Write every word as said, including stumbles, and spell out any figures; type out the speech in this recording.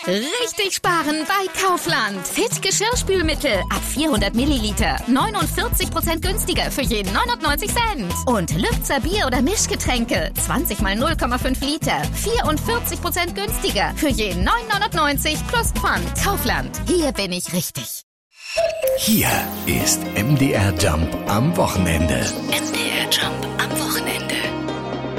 Richtig sparen bei Kaufland. Fit Geschirrspülmittel ab vierhundert Milliliter. neunundvierzig Prozent günstiger für jeden neunundneunzig Cent. Und Lübzer Bier- oder Mischgetränke. zwanzig mal null Komma fünf Liter. vierundvierzig Prozent günstiger für jeden neun neunundneunzig plus Pfand. Kaufland. Hier bin ich richtig. Hier ist M D R Jump am Wochenende. M D R Jump am Wochenende.